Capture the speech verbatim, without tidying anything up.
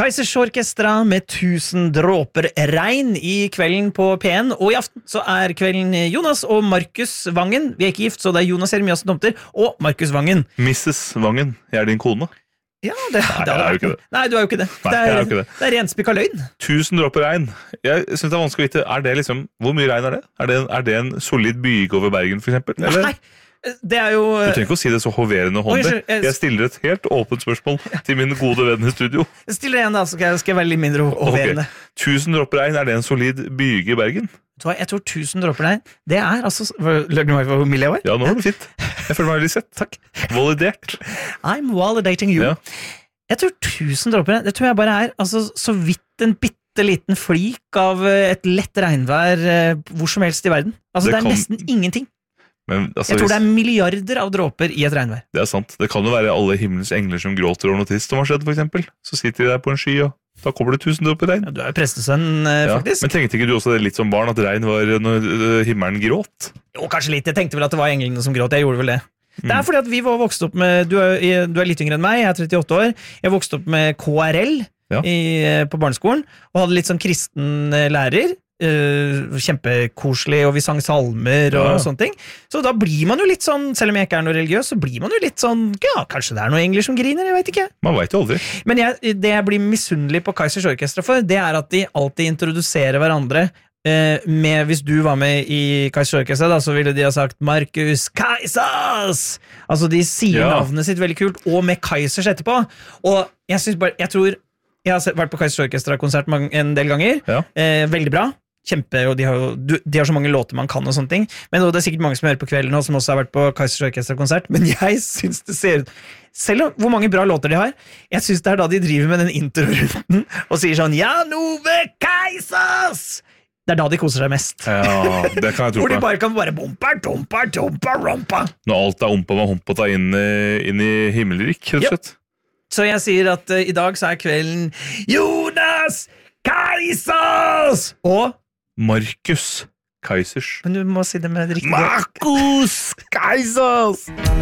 Kaizers Orkestra med tusen dråper regn I kvelden på P en, og I aften så er kvelden Jonas og Markus Vangen. Vi er ikke gift, så det er Jonas Jeremiassen Tomter og Markus Vangen. missus Vangen, jeg er din kone. Ja, det, Nei, det jeg er jo ikke det. Nei, du er jo ikke det. Nei, det, er, jeg er jo ikke det. det er renspikka løgn. Tusen dråper regn. Jeg synes det er vanskelig å vite, er det liksom, hvor mye regn er det? Er det, er det en solid byge over Bergen, for eksempel? Eller? Nei, det er jo... Du trenger ikke å si det så hoverende hånd. Oi, jeg- Jeg stiller et helt åpent spørsmål til min gode venn I studio. Stiller igjen da, så skal jeg, skal jeg være litt mindre overværende. Ok. Tusen dråper regn, er det en solid byge I Bergen? Jeg tror tusen dråper regn, det er altså... Løg du meg for hvor mild jeg var? Ja, nå var det fint. Jeg føler meg veldig sett. Takk. Validert. I'm validating you. Ja. Jeg tror tusen dråper regn, det tror jeg bare er altså, så vidt en bitte liten flik av eh, et lett regnvær eh, hvor som helst I verden. Altså, Det det, er kan- nesten ingenting. Men, altså, Jeg tror det er hvis- milliarder av dråper I et regnvær. det er sant. Det kan jo være alle himmelens engler som gråter over noe trist som har skjedd, for eksempel. Så sitter de der på en sky, og da kommer det tusen dråper regn. Ja, du er jo prestesønn, eh, Ja. faktisk. Men tenkte ikke du også det litt som barn, at regn var når øh, himmelen gråt? Jo, kanskje litt. Jeg tenkte vel at det var englene som gråt. Jeg gjorde vel det. Det Mm. er fordi at vi var vokst opp med Du er, du er litt yngre enn meg, jeg er trettiåtte år. Jeg vokste opp med K R L Ja. i, på barneskolen, og hadde litt sånn kristen eh, lærer. Uh, kjempekoselig, og vi sang salmer og Ja. sånne ting. Så da blir man jo litt sånn, selv om jeg ikke er noe religiøs, så blir man jo litt sånn, ja, kanskje det er noen engler som griner, jeg vet ikke. Man vet jo aldri. Men jeg, det jeg blir misunnelig på Kaizers Orkestra for, det er at de alltid introduserer hverandre eh, med, hvis du var med I Kaizers Orkestra, da, så ville de ha sagt Markus Kaizers! Altså, de sier Ja. navnet sitt veldig kult, og med Kaizers etterpå. Og jeg synes bare, jeg tror, jeg har sett- vært på Kaizers Orkestra-konsert mange- en del ganger. Ja. Eh, veldig bra. Kjempe, og de har jo du- de har så mange låter man kan og sånne ting. Men og det er sikkert mange som hører på kvelden nå, som også har vært på Kaizers Orkestra-konsert. Men jeg synes det ser ut, selv om hvor mange bra låter de har, jeg synes det er da de driver med den introrunden og sier sånn Jan Ove Kaizers! Det er da de koser seg mest. Ja, det kan jeg tro Hvor de på. bare kan bare bompa, dumpa, dumpa, rompa. Når alt er ompa med humpata inn, i- inn I himmelrik, rett og Ja. slett. Så jeg sier at eh, i dag så er kvelden Jonas Kaizers! Og Markus Kaizers. Men du må si det med riktig Markus Kaizers!